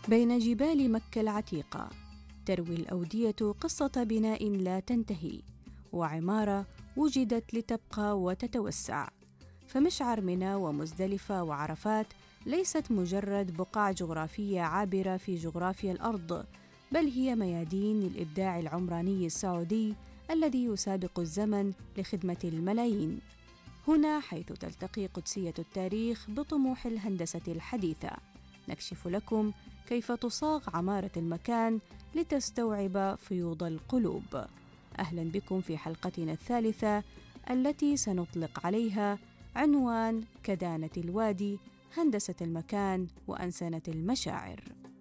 بين جبال مكة العتيقة تروي الأودية قصة بناء لا تنتهي، وعمارة وجدت لتبقى وتتوسع. فمشعر منى ومزدلفة وعرفات ليست مجرد بقع جغرافية عابرة في جغرافيا الأرض، بل هي ميادين للإبداع العمراني السعودي الذي يسابق الزمن لخدمة الملايين. هنا حيث تلتقي قدسية التاريخ بطموح الهندسة الحديثة، نكشف لكم كيف تصاغ عمارة المكان لتستوعب فيوض القلوب. أهلا بكم في حلقتنا الثالثة التي سنطلق عليها عنوان كدانة الوادي، هندسة المكان وأنسنة المشاعر.